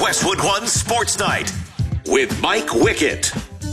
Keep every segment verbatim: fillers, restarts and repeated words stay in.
Westwood One Sports Night with Mike Wickett.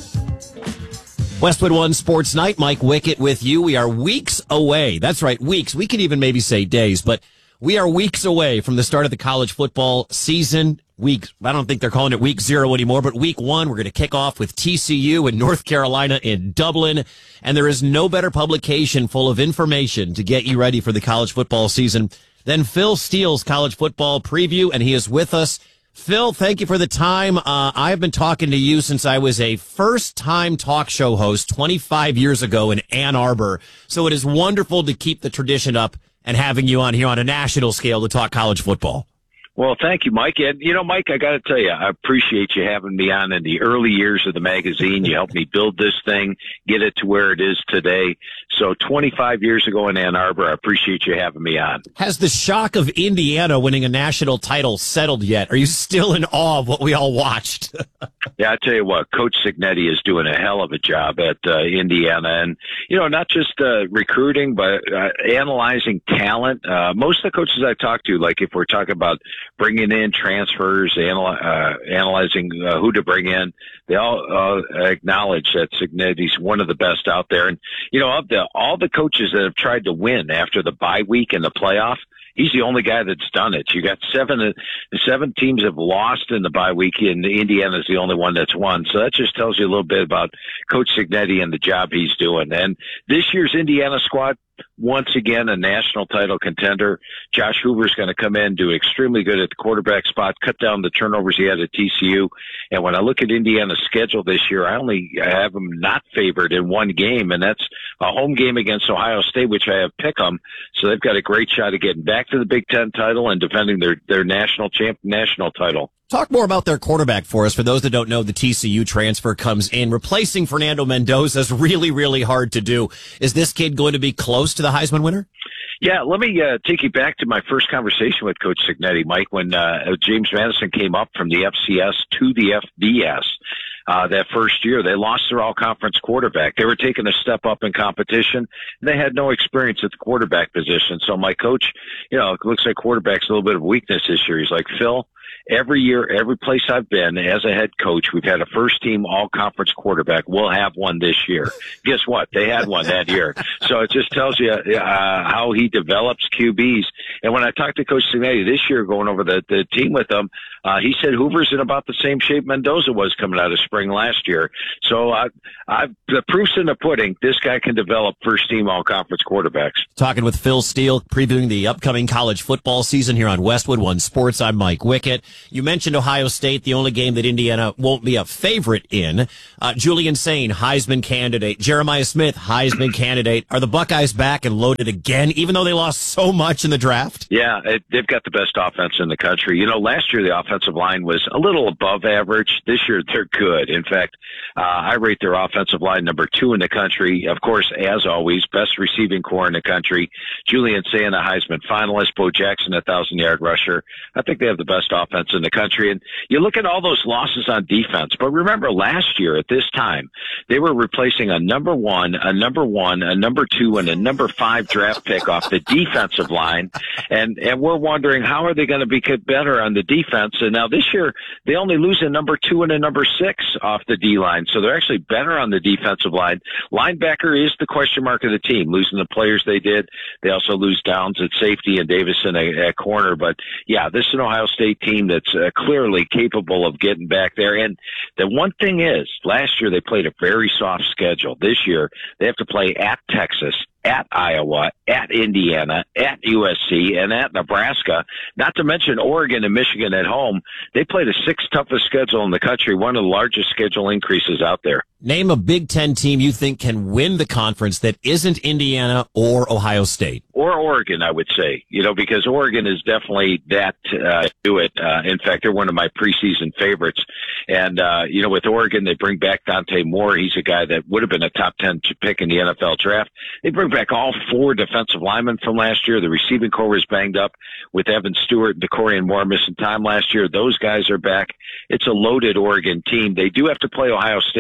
Westwood One Sports Night, Mike Wickett with you. We are weeks away. That's right, weeks. We could even maybe say days, but we are weeks away from the start of the college football season. Week, I don't think they're calling it week zero anymore, but week one, we're going to kick off with T C U in North Carolina in Dublin. And there is no better publication full of information to get you ready for the college football season than Phil Steele's college football preview. And he is with us. Phil, thank you for the time. Uh, I've been talking to you since I was a first-time talk show host twenty-five years ago in Ann Arbor. So it is wonderful to keep the tradition up and having you on here on a national scale to talk college football. Well, thank you, Mike. And, you know, Mike, I got to tell you, I appreciate you having me on in the early years of the magazine. You helped me build this thing, get it to where it is today. So twenty-five years ago in Ann Arbor, I appreciate you having me on. Has the shock of Indiana winning a national title settled yet? Are you still in awe of what we all watched? Yeah, I tell you what, Coach Cignetti is doing a hell of a job at uh, Indiana. And, you know, not just uh, recruiting, but uh, analyzing talent. Uh, most of the coaches I talk to, like if we're talking about bringing in transfers, anal- uh, analyzing uh, who to bring in, they all uh, acknowledge that Cignetti's one of the best out there. And, you know, of the all the coaches that have tried to win after the bye week and the playoff, he's the only guy that's done it. You got seven, seven teams have lost in the bye week, and Indiana's the only one that's won. So that just tells you a little bit about Coach Cignetti and the job he's doing. And this year's Indiana squad, once again, a national title contender. Josh Hoover's going to come in, do extremely good at the quarterback spot, cut down the turnovers he had at T C U. And when I look at Indiana's schedule this year, I only have them not favored in one game, and that's a home game against Ohio State, which I have pick 'em. So they've got a great shot at getting back to the Big Ten title and defending their, their national champ, national title. Talk more about their quarterback for us. For those that don't know, the T C U transfer comes in. Replacing Fernando Mendoza is really, really hard to do. Is this kid going to be close to the Heisman winner? Yeah, let me uh, take you back to my first conversation with Coach Cignetti, Mike, when uh, James Madison came up from the F C S to the F B S. Uh, that first year, they lost their all-conference quarterback. They were taking a step up in competition. And they had no experience at the quarterback position. So my coach, you know, it looks like quarterback's a little bit of weakness this year. He's like, Phil, every year, every place I've been as a head coach, we've had a first-team all-conference quarterback. We'll have one this year. Guess what? They had one that year. So it just tells you uh, how he develops Q Bs. And when I talked to Coach Cignetti this year, going over the, the team with him, uh, he said Hoover's in about the same shape Mendoza was coming out of spring last year. So I, I, the proof's in the pudding. This guy can develop first-team all-conference quarterbacks. Talking with Phil Steele, previewing the upcoming college football season here on Westwood One Sports. I'm Mike Wickett. You mentioned Ohio State, the only game that Indiana won't be a favorite in. Uh, Julian Sain, Heisman candidate. Jeremiah Smith, Heisman candidate. Are the Buckeyes back and loaded again, even though they lost so much in the draft? Yeah, it, they've got the best offense in the country. You know, last year the offensive line was a little above average. This year they're good. In fact, uh, I rate their offensive line number two in the country. Of course, as always, best receiving core in the country. Julian Sain, a Heisman finalist. Bo Jackson, a thousand-yard rusher. I think they have the best offense in the country. And you look at all those losses on defense, but remember last year at this time, they were replacing a number one, a number one, a number two, and a number five draft pick off the defensive line. And, and we're wondering, how are they going to be better on the defense? And now this year, they only lose a number two and a number six off the D line. So they're actually better on the defensive line. Linebacker is the question mark of the team, losing the players they did. They also lose Downs at safety and Davison at, at corner. But yeah, this is an Ohio State team that's uh, clearly capable of getting back there. And the one thing is, last year they played a very soft schedule. This year they have to play at Texas, at Iowa, at Indiana, at U S C, and at Nebraska, not to mention Oregon and Michigan at home. They play the sixth toughest schedule in the country, one of the largest schedule increases out there. Name a Big Ten team you think can win the conference that isn't Indiana or Ohio State. Or Oregon, I would say, you know, because Oregon is definitely that, uh, do it. Uh, in fact, they're one of my preseason favorites. And, uh, you know, with Oregon, they bring back Dante Moore. He's a guy that would have been a top ten pick in the N F L draft. They bring back all four defensive linemen from last year. The receiving core was banged up with Evan Stewart and DeCorian Moore missing time last year. Those guys are back. It's a loaded Oregon team. They do have to play Ohio State on the road.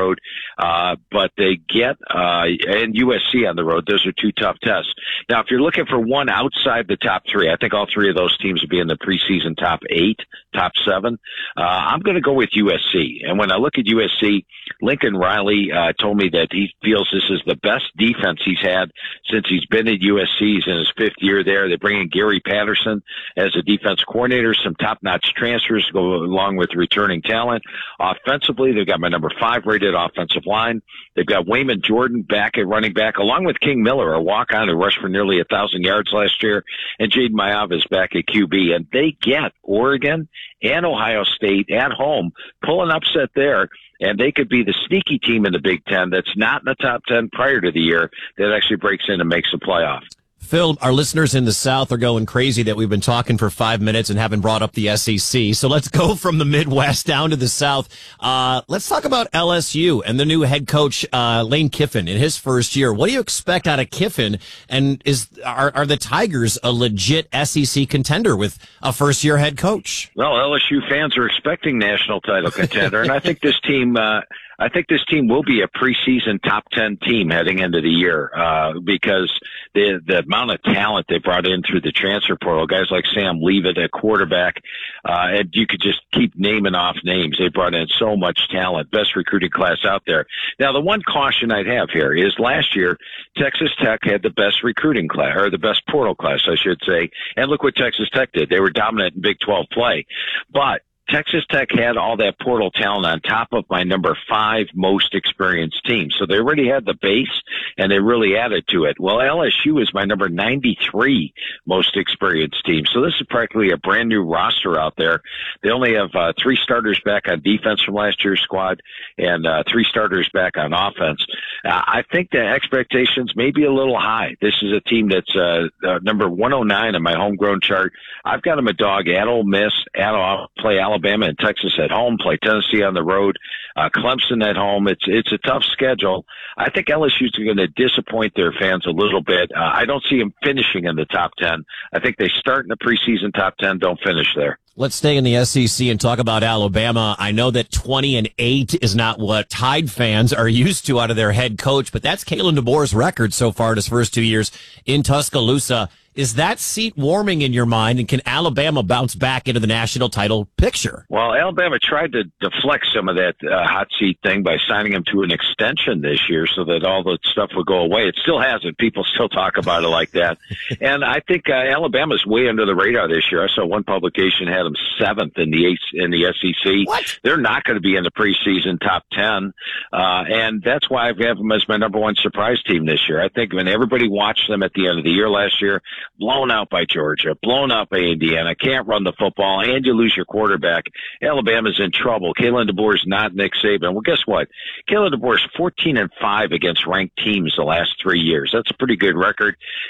road, uh, but they get uh, and U S C on the road. Those are two tough tests. Now, if you're looking for one outside the top three, I think all three of those teams would be in the preseason top eight, top seven. Uh, I'm going to go with U S C. And when I look at U S C, Lincoln Riley uh, told me that he feels this is the best defense he's had since he's been at U S C. He's in his fifth year there. They bring in Gary Patterson as a defense coordinator, some top-notch transfers to go along with returning talent. Offensively, they've got my number five rated offensive line. They've got Wayman Jordan back at running back, along with King Miller, a walk-on who rushed for nearly a thousand yards last year, and Jaden Mayav is back at Q B. And they get Oregon and Ohio State at home, pull an upset there, and they could be the sneaky team in the Big Ten that's not in the top ten prior to the year that actually breaks in and makes the playoff. Phil, our listeners in the South are going crazy that we've been talking for five minutes and haven't brought up the S E C. So let's go from the Midwest down to the South. Uh, let's talk about L S U and the new head coach, uh, Lane Kiffin, in his first year. What do you expect out of Kiffin? And is are, are the Tigers a legit S E C contender with a first-year head coach? Well, L S U fans are expecting national title contender, and I think this team uh, – I think this team will be a preseason top ten team heading into the year uh, because the the amount of talent they brought in through the transfer portal, guys like Sam Leavitt at quarterback, uh, and you could just keep naming off names. They brought in so much talent, best recruiting class out there. Now, the one caution I'd have here is last year, Texas Tech had the best recruiting class, or the best portal class, I should say, and look what Texas Tech did. They were dominant in Big twelve play. But Texas Tech had all that portal talent on top of my number five most experienced team. So they already had the base, and they really added to it. Well, L S U is my number ninety-three most experienced team. So this is practically a brand new roster out there. They only have uh, three starters back on defense from last year's squad and uh, three starters back on offense. Uh, I think the expectations may be a little high. This is a team that's uh, uh, number one oh nine on my homegrown chart. I've got them a dog at Ole Miss, at uh, play Alabama. Alabama and Texas at home, play Tennessee on the road, uh, Clemson at home. It's it's a tough schedule. I think L S U's going to disappoint their fans a little bit. Uh, I don't see them finishing in the top ten. I think they start in the preseason top ten, don't finish there. Let's stay in the S E C and talk about Alabama. I know that twenty and eight is not what Tide fans are used to out of their head coach, but that's Kalen DeBoer's record so far in his first two years in Tuscaloosa. Is that seat warming in your mind, and can Alabama bounce back into the national title picture? Well, Alabama tried to deflect some of that uh, hot seat thing by signing him to an extension this year so that all the stuff would go away. It still hasn't. People still talk about it like that. And I think uh, Alabama's way under the radar this year. I saw one publication had them seventh in the in the S E C. What? They're not going to be in the preseason top ten, uh, and that's why I have them as my number one surprise team this year. I think when everybody watched them at the end of the year last year, blown out by Georgia, blown out by Indiana, can't run the football, and you lose your quarterback, Alabama's in trouble. Kalen DeBoer's not Nick Saban. Well, guess what? Kalen DeBoer's fourteen and five against ranked teams the last three years. That's a pretty good record.